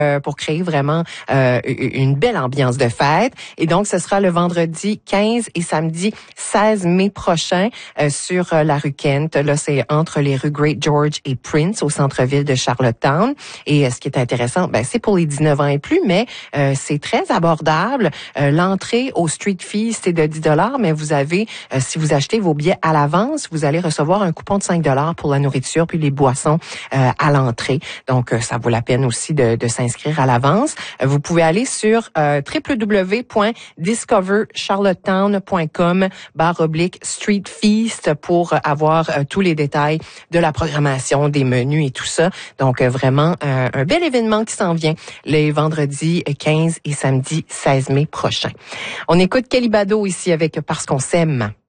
pour créer vraiment une belle ambiance de fête. Et donc, ce sera le vendredi 15 et samedi 16 mai prochain sur la rue Kent. Là, c'est entre les rues Great George et Prince au centre-ville de Charlottetown. Et ce qui est intéressant, c'est pour les 19 ans et plus, mais c'est très abordable. L'entrée au Street Feast est de 10 $, mais vous avez, si vous achetez vos billets à l'avance, vous allez recevoir un coupon de 5 $ pour la nourriture puis les boissons à l'entrée. Donc, ça vaut la peine aussi de s'inscrire à l'avance. Vous pouvez aller sur www.discovercharlottetown.com/Street Feast pour avoir tous les détails de la programmation, des menus et tout ça. Donc, vraiment, un bel événement qui s'en vient les vendredis 15 et samedi 16 mai prochains. On écoute Kelly Bado ici avec Parce qu'on s'aime.